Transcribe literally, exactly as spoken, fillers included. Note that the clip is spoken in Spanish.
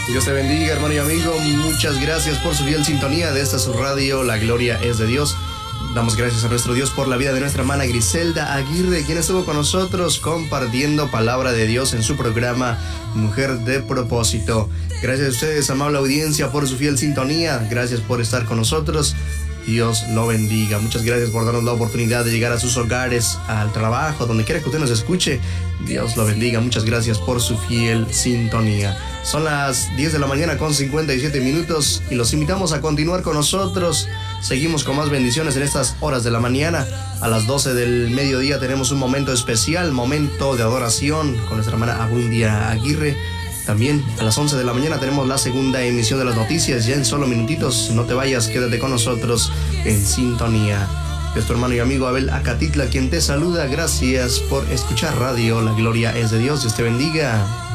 Dios te bendiga, hermano y amigo. Muchas gracias por su fiel sintonía de esta su radio, La Gloria es de Dios. Damos gracias a nuestro Dios por la vida de nuestra hermana Griselda Aguirre, quien estuvo con nosotros compartiendo palabra de Dios en su programa Mujer de Propósito. Gracias a ustedes, amable audiencia, por su fiel sintonía. Gracias por estar con nosotros. Dios lo bendiga. Muchas gracias por darnos la oportunidad de llegar a sus hogares, al trabajo, donde quiera que usted nos escuche. Dios lo bendiga. Muchas gracias por su fiel sintonía. Son las diez de la mañana con cincuenta y siete minutos y los invitamos a continuar con nosotros. Seguimos con más bendiciones en estas horas de la mañana. A las doce del mediodía tenemos un momento especial, momento de adoración con nuestra hermana Abundia Aguirre. También a las once de la mañana tenemos la segunda emisión de las noticias, ya en solo minutitos. No te vayas, quédate con nosotros en sintonía. Es tu hermano y amigo Abel Acatitla quien te saluda. Gracias por escuchar radio. La Gloria es de Dios. Dios te bendiga.